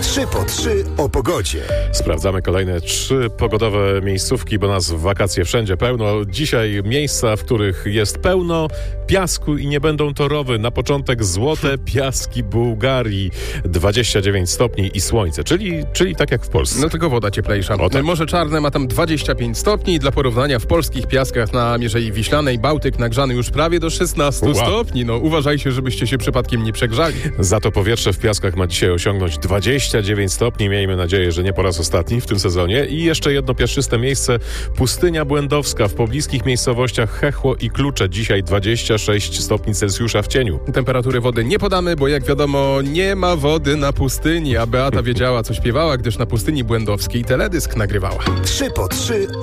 3 po 3 o pogodzie. Sprawdzamy kolejne 3 pogodowe miejscówki, bo nas w wakacje wszędzie pełno. Dzisiaj miejsca, w których jest pełno piasku i nie będą to rowy. Na początek złote piaski Bułgarii. 29 stopni i słońce, czyli tak jak w Polsce. No tylko woda cieplejsza. O tak. Morze Czarne ma tam 25 stopni. Dla porównania w polskich piaskach na Mierzei Wiślanej Bałtyk nagrzany już prawie do 16 stopni. No uważajcie, żebyście się przypadkiem nie przegrzali. Za to powietrze w piaskach ma dzisiaj osiągnąć 29 stopni. Miejmy nadzieję, że nie po raz ostatni w tym sezonie. I jeszcze jedno piaszczyste miejsce. Pustynia Błędowska. W pobliskich miejscowościach Chechło i Klucze. Dzisiaj 26 stopni Celsjusza w cieniu. Temperatury wody nie podamy, bo jak wiadomo nie ma wody na pustyni. A Beata wiedziała, co śpiewała, gdyż na pustyni Błędowskiej teledysk nagrywała. 3 po 3